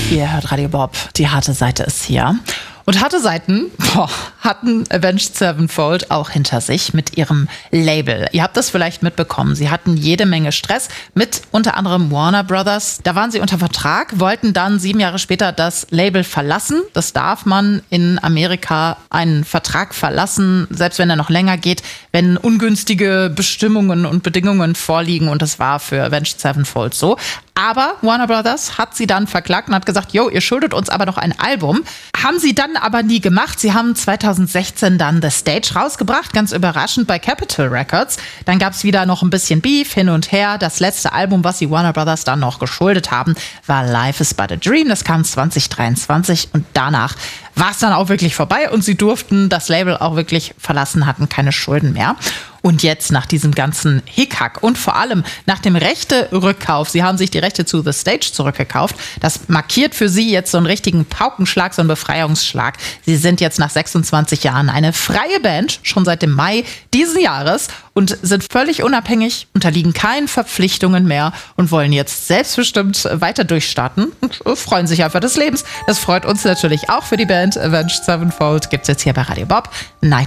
Ihr hört Radio Bob, die harte Seite ist hier. Und harte Seiten hatten Avenged Sevenfold auch hinter sich mit ihrem Label. Ihr habt das vielleicht mitbekommen. Sie hatten jede Menge Stress mit unter anderem Warner Brothers. Da waren sie unter Vertrag, wollten dann 7 Jahre später das Label verlassen. Das darf man in Amerika, einen Vertrag verlassen, selbst wenn er noch länger geht, wenn ungünstige Bestimmungen und Bedingungen vorliegen. Und das war für Avenged Sevenfold so. Aber Warner Brothers hat sie dann verklagt und hat gesagt, jo, ihr schuldet uns aber noch ein Album. Haben sie dann aber nie gemacht. Sie haben 2016 dann The Stage rausgebracht, ganz überraschend bei Capitol Records. Dann gab es wieder noch ein bisschen Beef hin und her. Das letzte Album, was sie Warner Brothers dann noch geschuldet haben, war Life is but a Dream. Das kam 2023 und danach war es dann auch wirklich vorbei und sie durften das Label auch wirklich verlassen, hatten keine Schulden mehr. Und jetzt nach diesem ganzen Hickhack und vor allem nach dem Rechte-Rückkauf, sie haben sich die Rechte zu The Stage zurückgekauft, das markiert für sie jetzt so einen richtigen Paukenschlag, so einen Befreiungsschlag. Sie sind jetzt nach 26 Jahren eine freie Band, schon seit dem Mai diesen Jahres und sind völlig unabhängig, unterliegen keinen Verpflichtungen mehr und wollen jetzt selbstbestimmt weiter durchstarten und freuen sich einfach des Lebens. Das freut uns natürlich auch für die Band Avenged Sevenfold. Gibt's jetzt hier bei Radio Bob. Night